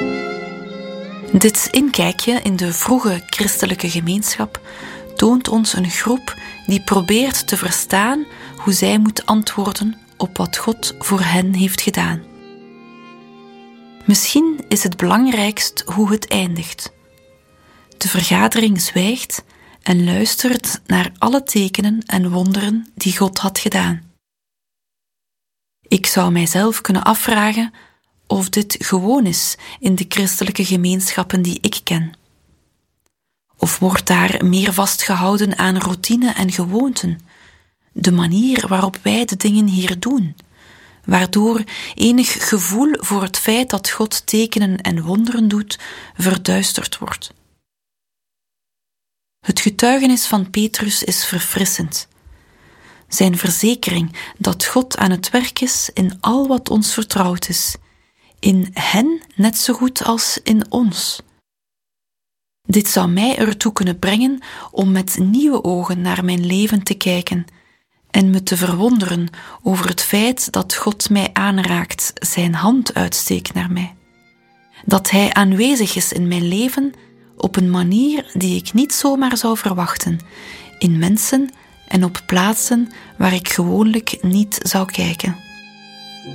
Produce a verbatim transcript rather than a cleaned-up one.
Dit inkijkje in de vroege christelijke gemeenschap toont ons een groep die probeert te verstaan hoe zij moet antwoorden op wat God voor hen heeft gedaan. Misschien is het belangrijkst hoe het eindigt. De vergadering zwijgt en luistert naar alle tekenen en wonderen die God had gedaan. Ik zou mijzelf kunnen afvragen of dit gewoon is in de christelijke gemeenschappen die ik ken. Of wordt daar meer vastgehouden aan routine en gewoonten, de manier waarop wij de dingen hier doen, waardoor enig gevoel voor het feit dat God tekenen en wonderen doet, verduisterd wordt. Het getuigenis van Petrus is verfrissend. Zijn verzekering dat God aan het werk is in al wat ons vertrouwd is, in hen net zo goed als in ons. Dit zou mij ertoe kunnen brengen om met nieuwe ogen naar mijn leven te kijken en me te verwonderen over het feit dat God mij aanraakt, zijn hand uitsteekt naar mij. Dat Hij aanwezig is in mijn leven op een manier die ik niet zomaar zou verwachten, in mensen en op plaatsen waar ik gewoonlijk niet zou kijken.